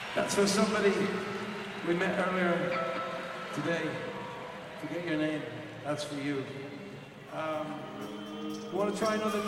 That's for somebody we met earlier today. Forget your name. That's for you. Want to try another